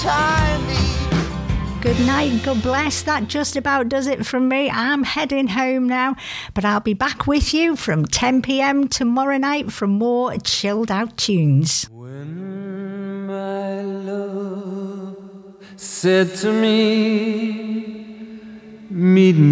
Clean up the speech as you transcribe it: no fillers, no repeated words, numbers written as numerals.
Good night and God bless. That just about does it from me. I'm heading home now, but I'll be back with you from 10 p.m. tomorrow night for more chilled out tunes. When my love said to me, meet me